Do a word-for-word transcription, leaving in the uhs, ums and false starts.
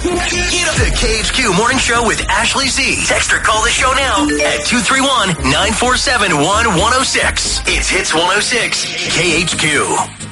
The K H Q Morning Show with Ashley Z. Text or call the show now at two three one, nine four seven, one one oh six. It's Hits one oh six K H Q.